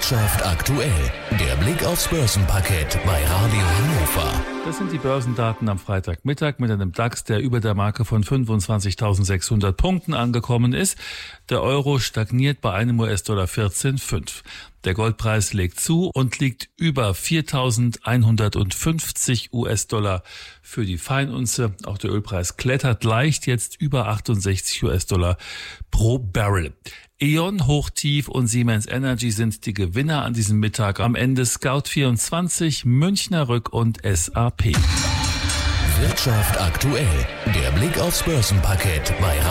Wirtschaft aktuell. Der Blick aufs Börsenparkett bei Radio Hannover. Das sind die Börsendaten am Freitagmittag mit einem DAX, der über der Marke von 25.600 Punkten angekommen ist. Der Euro stagniert bei einem US-Dollar 14,5. Der Goldpreis legt zu und liegt über 4.150 US-Dollar für die Feinunze. Auch der Ölpreis klettert leicht, jetzt über 68 US-Dollar pro Barrel. E.ON, Hochtief und Siemens Energy sind die Gewinner an diesem Mittag. Am Ende Scout24, Münchner Rück und SAP. Wirtschaft aktuell. Der Blick aufs Börsenparkett bei